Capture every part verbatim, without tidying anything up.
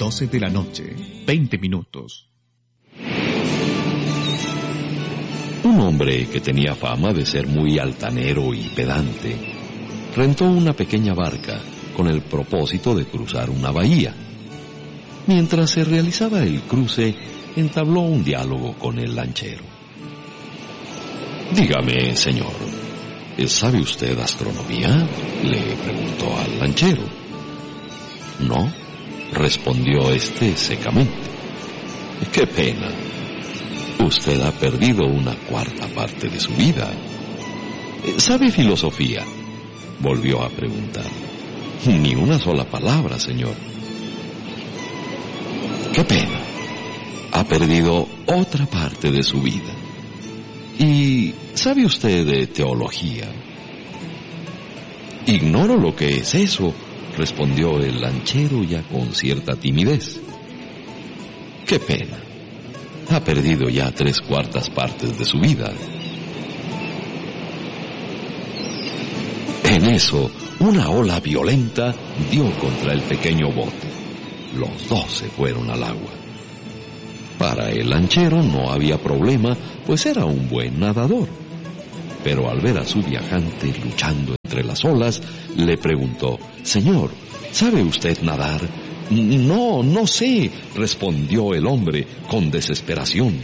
doce de la noche, veinte minutos. Un hombre que tenía fama de ser muy altanero y pedante, rentó una pequeña barca con el propósito de cruzar una bahía. Mientras se realizaba el cruce, entabló un diálogo con el lanchero. Dígame, señor, ¿sabe usted astronomía?, le preguntó al lanchero. No, respondió este secamente. Qué pena. Usted ha perdido una cuarta parte de su vida. ¿Sabe filosofía?, volvió a preguntar. Ni una sola palabra, señor. Qué pena. Ha perdido otra parte de su vida. ¿Y sabe usted de teología? Ignoro lo que es eso, respondió el lanchero ya con cierta timidez. Qué pena. Ha perdido ya tres cuartas partes de su vida. En eso, una ola violenta dio contra el pequeño bote. Los dos se fueron al agua. Para el lanchero no había problema, pues era un buen nadador. Pero al ver a su viajante luchando entre las olas, le preguntó: Señor, ¿sabe usted nadar? No, no sé, respondió el hombre con desesperación.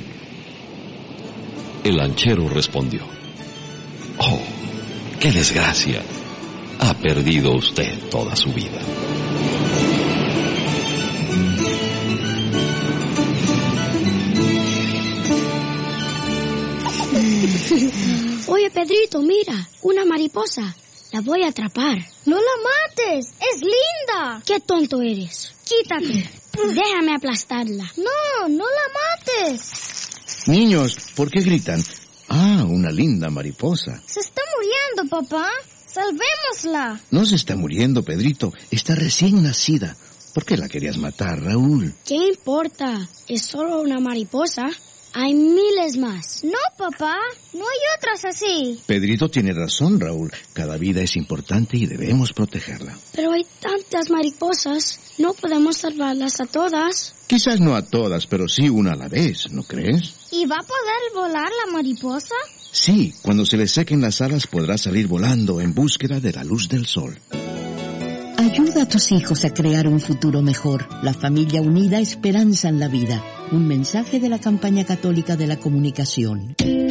El lanchero respondió: Oh, qué desgracia. Ha perdido usted toda su vida. Oye, Pedrito, mira, una mariposa. La voy a atrapar. ¡No la mates! ¡Es linda! ¡Qué tonto eres! Quítate. Déjame aplastarla. No, no la mates. Niños, ¿por qué gritan? Ah, una linda mariposa. Se está muriendo, papá. Salvémosla. No se está muriendo, Pedrito. Está recién nacida. ¿Por qué la querías matar, Raúl? ¿Qué importa? Es solo una mariposa. Hay miles más. No, papá. No hay otras así. Pedrito tiene razón, Raúl. Cada vida es importante y debemos protegerla. Pero hay tantas mariposas. No podemos salvarlas a todas. Quizás no a todas, pero sí una a la vez, ¿no crees? ¿Y va a poder volar la mariposa? Sí, cuando se le sequen las alas podrá salir volando en búsqueda de la luz del sol. Ayuda a tus hijos a crear un futuro mejor. La familia unida, esperanza en la vida. Un mensaje de la Campaña Católica de la Comunicación.